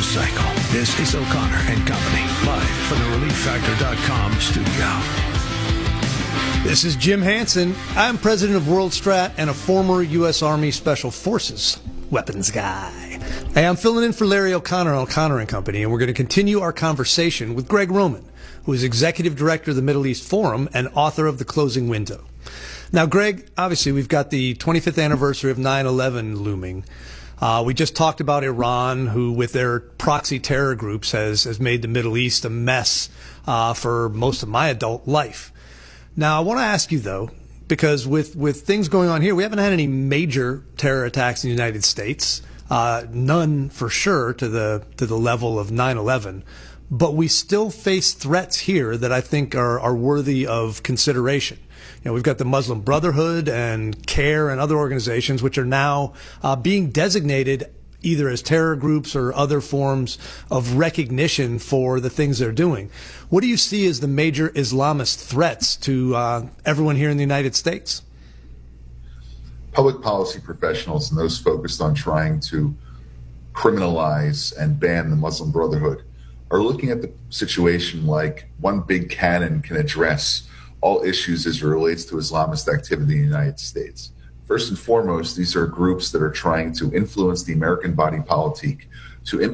news cycle. This is O'Connor and Company, live from the ReliefFactor.com studio. This is Jim Hansen. I'm president of World Strat and a former U.S. Army Special Forces weapons guy. Hey, I'm filling in for Larry O'Connor on O'Connor and Company, and we're going to continue our conversation with Greg Roman, who is executive director of the Middle East Forum and author of The Closing Window. Now, Greg, obviously we've got the 25th anniversary of 9/11 looming. We just talked about Iran, who with their proxy terror groups has made the Middle East a mess for most of my adult life. Now, I want to ask you, though, because with things going on here, we haven't had any major terror attacks in the United States, none for sure to the level of 9/11. But we still face threats here that I think are worthy of consideration. You know, we've got the Muslim Brotherhood and CARE and other organizations which are now being designated either as terror groups or other forms of recognition for the things they're doing. What do you see as the major Islamist threats to everyone here in the United States? Public policy professionals and those focused on trying to criminalize and ban the Muslim Brotherhood are looking at the situation like one big cannon can address all issues as it relates to Islamist activity in the United States. First and foremost, these are groups that are trying to influence the American body politic to